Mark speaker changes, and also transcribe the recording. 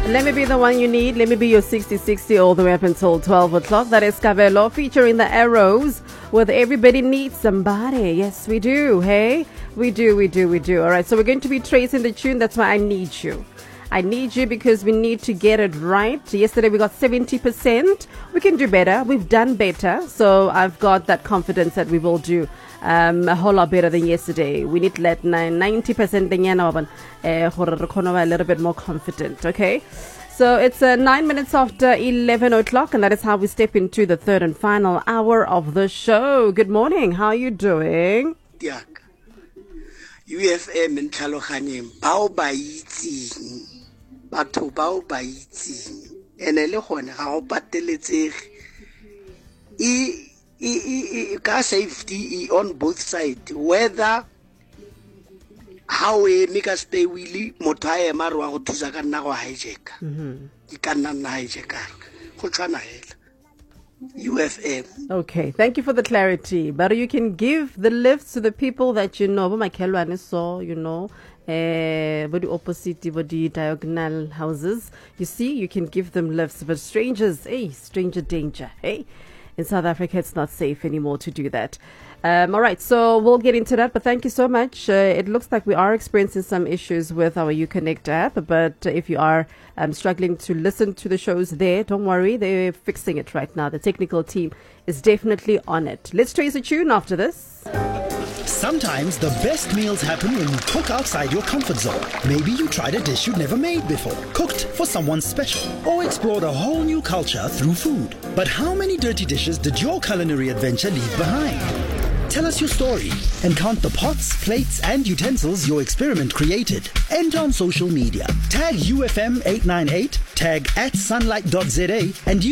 Speaker 1: Let me be the one you need. Let me be your 60-60 all the way up until 12 o'clock. That is Cabello featuring the Arrows with Everybody Needs Somebody. Yes, we do. Hey, we do. All right, so we're going to be tracing the tune. That's why I need you. I need you because we need to get it right. Yesterday we got 70%. We can do better. We've done better. So I've got that confidence that we will do a whole lot better than yesterday. We need to let 90% a little bit more confident, okay? So it's 9 minutes after 11 o'clock, and that is how we step into the third and final hour of the show. Good morning. How are you doing?
Speaker 2: UFM in tlhaloganyeng bao ba itseng batho bao ba itseng ene le gone ga go pateletsege ka safety on both sides, whether how we make us stay willy motho a ema re wa go thusa ka nna go hijacka ke ka nna hijacker go tshwana hela UFM.
Speaker 1: Okay, thank you for the clarity. But you can give the lifts to the people that you know. But the opposite, the diagonal houses. You see, you can give them lifts. But strangers, hey, stranger danger. Hey, in South Africa, it's not safe anymore to do that. All right, so we'll get into that, but thank you so much. It looks like we are experiencing some issues with our Uconnect app, but if you are struggling to listen to the shows there, don't worry, they're fixing it right now. The technical team is definitely on it. Let's trace a tune after this.
Speaker 3: Sometimes the best meals happen when you cook outside your comfort zone. Maybe you tried a dish you'd never made before, cooked for someone special, or explored a whole new culture through food. But how many dirty dishes did your culinary adventure leave behind? Tell us your story and count the pots, plates, and utensils your experiment created. Enter on social media. Tag UFM898, tag @sunlight.za, and